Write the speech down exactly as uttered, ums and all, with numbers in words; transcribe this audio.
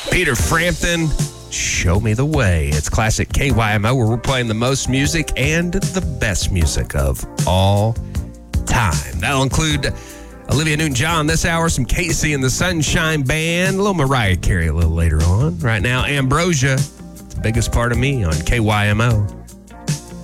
Peter Frampton, Show Me the Way. It's classic K Y M O, where we're playing the most music and the best music of all time. That'll include Olivia Newton-John this hour, some Casey and the Sunshine Band, a little Mariah Carey a little later on. Right now, Ambrosia, the biggest part of me on K Y M O.